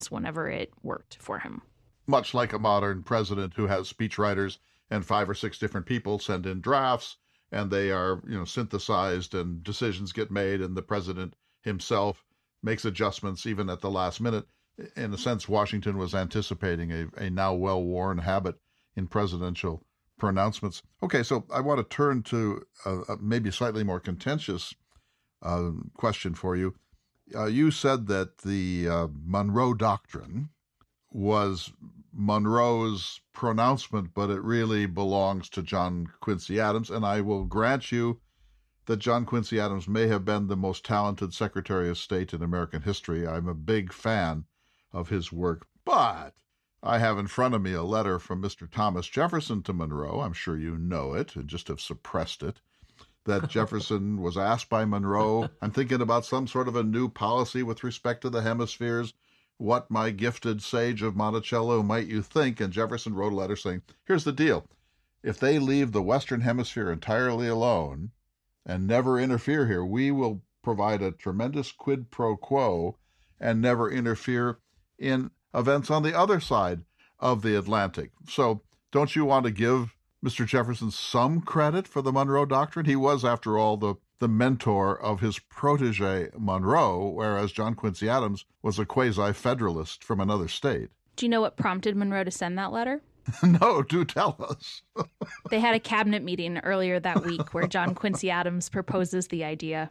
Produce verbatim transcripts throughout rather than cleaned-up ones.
presidents whenever it worked for him. Much like a modern president who has speechwriters and five or six different people send in drafts, and they are, you know, synthesized and decisions get made, and the president himself makes adjustments even at the last minute. In a sense, Washington was anticipating a, a now well-worn habit in presidential pronouncements. Okay, so I want to turn to a, a maybe slightly more contentious uh, question for you. Uh, you said that the uh, Monroe Doctrine was Monroe's pronouncement, but it really belongs to John Quincy Adams, and I will grant you that John Quincy Adams may have been the most talented Secretary of State in American history. I'm a big fan of his work, but I have in front of me a letter from Mister Thomas Jefferson to Monroe. I'm sure you know it and just have suppressed it. That Jefferson was asked by Monroe, I'm thinking about some sort of a new policy with respect to the hemispheres. What, my gifted sage of Monticello, might you think? And Jefferson wrote a letter saying, here's the deal. If they leave the Western Hemisphere entirely alone and never interfere here, we will provide a tremendous quid pro quo and never interfere in events on the other side of the Atlantic. So don't you want to give Mister Jefferson some credit for the Monroe Doctrine? He was, after all, the, the mentor of his protege Monroe, whereas John Quincy Adams was a quasi-federalist from another state. Do you know what prompted Monroe to send that letter? No, do tell us. They had a cabinet meeting earlier that week where John Quincy Adams proposes the idea,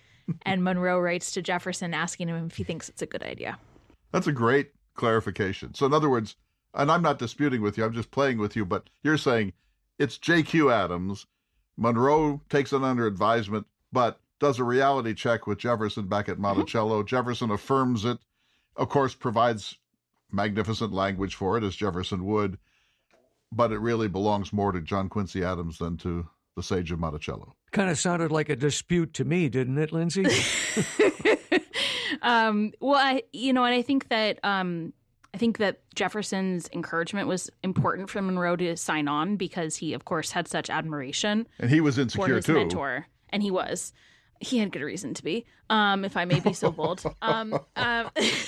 and Monroe writes to Jefferson asking him if he thinks it's a good idea. That's a great clarification. So in other words, and I'm not disputing with you, I'm just playing with you, but you're saying it's J Q Adams. Monroe takes it under advisement, but does a reality check with Jefferson back at Monticello. Mm-hmm. Jefferson affirms it, of course, provides magnificent language for it, as Jefferson would, but it really belongs more to John Quincy Adams than to the sage of Monticello. Kind of sounded like a dispute to me, didn't it, Lindsay? um, well, I, you know, and I think that um, I think that Jefferson's encouragement was important for Monroe to sign on because he, of course, had such admiration. And he was insecure for his too. Mentor, and he was. He had good reason to be, um, if I may be so bold. Um, um,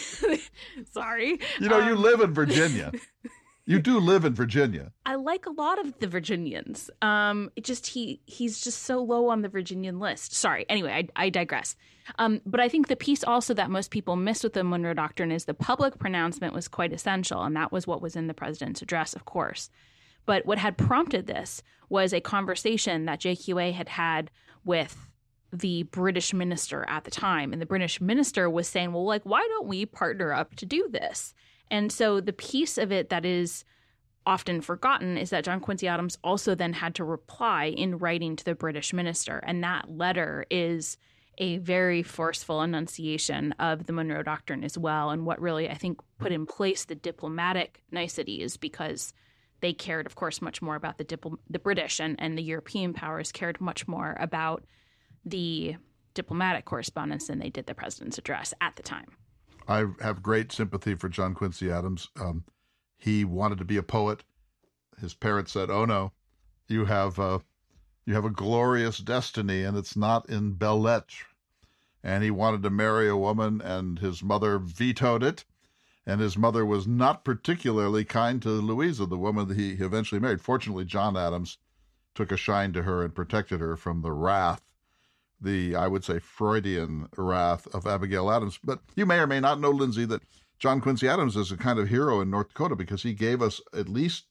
sorry. You know, um, you live in Virginia. You do live in Virginia. I like a lot of the Virginians. Um, it just he he's just so low on the Virginian list. Sorry. Anyway, I, I digress. Um, but I think the piece also that most people miss with the Monroe Doctrine is the public pronouncement was quite essential, and that was what was in the president's address, of course. But what had prompted this was a conversation that J Q A had had with the British minister at the time. And the British minister was saying, well, like, why don't we partner up to do this? And so the piece of it that is often forgotten is that John Quincy Adams also then had to reply in writing to the British minister. And that letter is a very forceful enunciation of the Monroe Doctrine as well, and what really, I think, put in place the diplomatic niceties, because they cared, of course, much more about the dipl- the British and, and the European powers cared much more about the diplomatic correspondence than they did the president's address at the time. I have great sympathy for John Quincy Adams. Um, he wanted to be a poet. His parents said, "Oh no, you have a you have a glorious destiny, and it's not in belles lettres." And he wanted to marry a woman, and his mother vetoed it. And his mother was not particularly kind to Louisa, the woman that he eventually married. Fortunately, John Adams took a shine to her and protected her from the wrath, the, I would say, Freudian wrath of Abigail Adams. But you may or may not know, Lindsay, that John Quincy Adams is a kind of hero in North Dakota because he gave us at least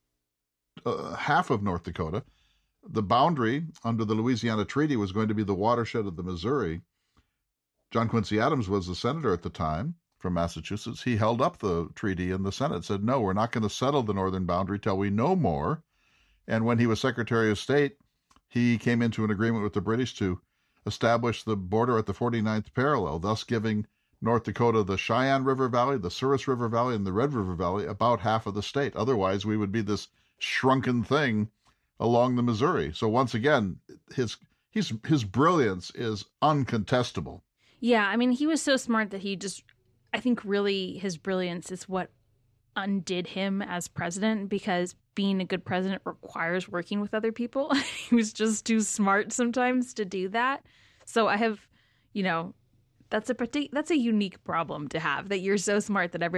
uh, half of North Dakota. The boundary under the Louisiana Treaty was going to be the watershed of the Missouri. John Quincy Adams was the senator at the time from Massachusetts. He held up the treaty in the Senate, said, no, we're not going to settle the northern boundary till we know more. And when he was Secretary of State, he came into an agreement with the British to establish the border at the forty-ninth parallel, thus giving North Dakota the Cheyenne River Valley, the Souris River Valley, and the Red River Valley, about half of the state. Otherwise, we would be this shrunken thing along the Missouri. So once again, his his his brilliance is uncontestable. Yeah, I mean, he was so smart that he just, I think really his brilliance is what undid him as president, because being a good president requires working with other people. He was just too smart sometimes to do that. So I have, you know, that's a partic- that's a unique problem to have, that you're so smart that every